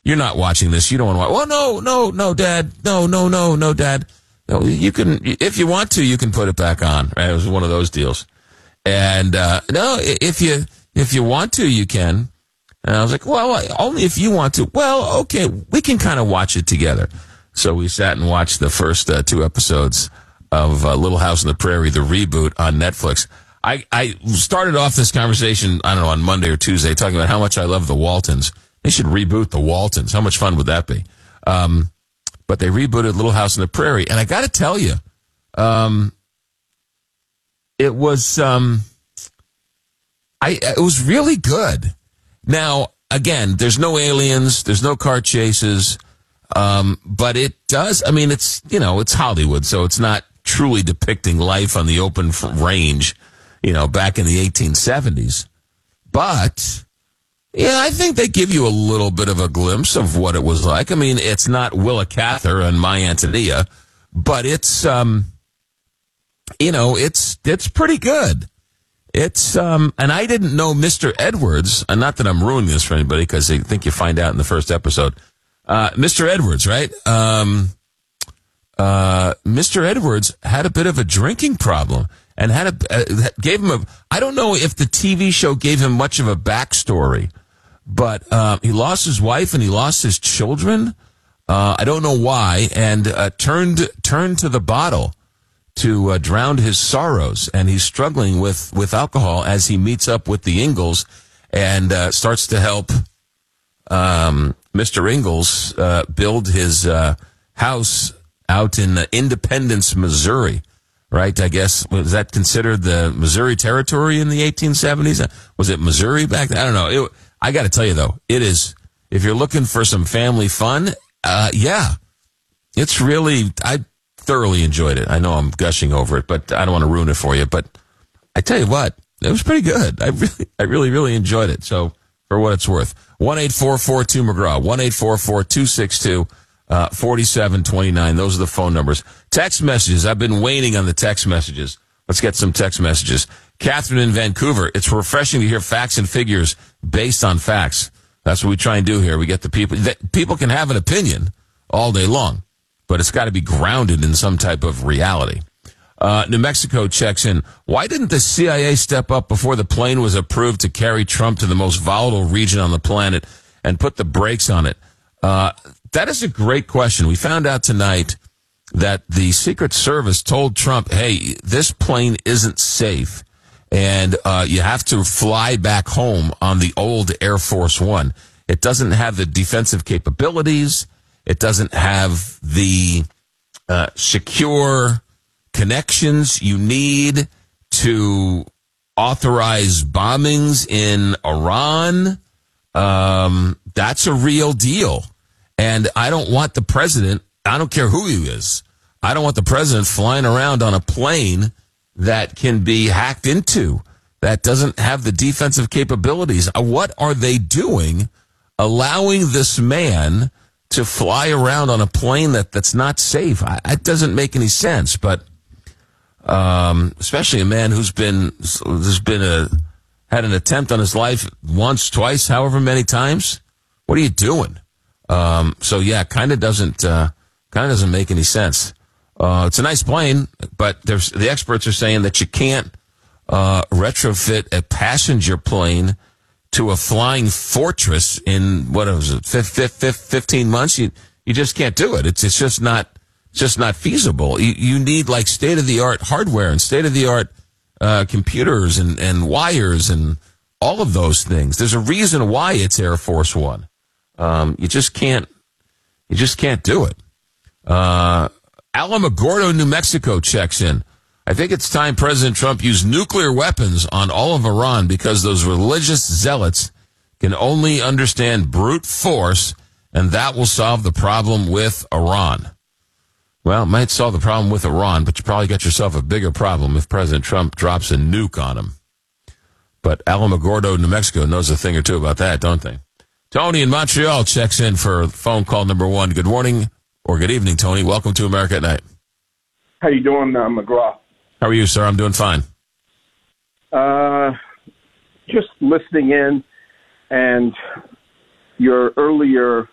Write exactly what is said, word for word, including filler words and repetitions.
you're not watching this. You don't want to watch. Well, no, no, no, Dad. No, no, no, no, Dad. No, you can, if you want to, you can put it back on. Right? It was one of those deals. And, uh, no, if you, if you want to, you can. And I was like, well, only if you want to. Well, okay, we can kind of watch it together. So we sat and watched the first uh, two episodes of uh, Little House on the Prairie, the reboot on Netflix. I, I started off this conversation, I don't know, on Monday or Tuesday, talking about how much I love the Waltons. They should reboot the Waltons. How much fun would that be? Um, but they rebooted Little House on the Prairie. And I got to tell you, um, it was, um, I, it was really good. Now, again, there's no aliens, there's no car chases, um, but it does, I mean, it's, you know, it's Hollywood, so it's not truly depicting life on the open range, you know, back in the eighteen seventies. But, yeah, I think they give you a little bit of a glimpse of what it was like. I mean, it's not Willa Cather and My Antonia, but it's, um, you know, it's it's pretty good. It's, um, and I didn't know Mister Edwards, and not that I'm ruining this for anybody, because I think you find out in the first episode. Uh, Mister Edwards, right? Um, uh, Mister Edwards had a bit of a drinking problem, and had a, uh, gave him a, I don't know if the T V show gave him much of a backstory, but, uh, he lost his wife and he lost his children. Uh, I don't know why, and, uh, turned, turned to the bottle to uh, drown his sorrows, and he's struggling with, with alcohol as he meets up with the Ingalls and uh, starts to help um, Mister Ingalls uh, build his uh, house out in uh, Independence, Missouri, right? I guess, was that considered the Missouri Territory in the eighteen seventies? Was it Missouri back then? I don't know. It, I got to tell you, though, it is, if you're looking for some family fun, uh, yeah, it's really, I thoroughly enjoyed it. I know I'm gushing over it, but I don't want to ruin it for you. But I tell you what, it was pretty good. I really, I really, really enjoyed it. So for what it's worth, one eight four four two McGraw, one eight four four two six two four seven two nine. Those are the phone numbers. Text messages. I've been waiting on the text messages. Let's get some text messages. Catherine in Vancouver. It's refreshing to hear facts and figures based on facts. That's what we try and do here. We get the people. People can have an opinion all day long, but it's got to be grounded in some type of reality. Uh, New Mexico checks in. Why didn't the C I A step up before the plane was approved to carry Trump to the most volatile region on the planet and put the brakes on it? Uh, that is a great question. We found out tonight that the Secret Service told Trump, hey, this plane isn't safe, and uh, you have to fly back home on the old Air Force One. It doesn't have the defensive capabilities. It doesn't have the uh, secure connections you need to authorize bombings in Iran. Um, that's a real deal. And I don't want the president, I don't care who he is, I don't want the president flying around on a plane that can be hacked into, that doesn't have the defensive capabilities. What are they doing allowing this man to fly around on a plane that, that's not safe? I, it doesn't make any sense, but um, especially a man who's been, there's been a, had an attempt on his life once, twice, however many times. What are you doing? Um, so yeah, kind of doesn't, uh, kind of doesn't make any sense. Uh, it's a nice plane, but there's, the experts are saying that you can't, uh, retrofit a passenger plane to a flying fortress in, what was it, fifteen months? You, you just can't do it. It's, it's just not, it's just not feasible. You, you need like state-of-the-art hardware and state-of-the-art, uh, computers and, and wires and all of those things. There's a reason why it's Air Force One. Um, you just can't, you just can't do it. Uh, Alamogordo, New Mexico checks in. I think it's time President Trump used nuclear weapons on all of Iran because those religious zealots can only understand brute force, and that will solve the problem with Iran. Well, it might solve the problem with Iran, but you probably got yourself a bigger problem if President Trump drops a nuke on him. But Alamogordo, New Mexico knows a thing or two about that, don't they? Tony in Montreal checks in for phone call number one. Good morning or good evening, Tony. Welcome to America at Night. How you doing, uh, McGraw? How are you, sir? I'm doing fine. Uh, just listening in, and your earlier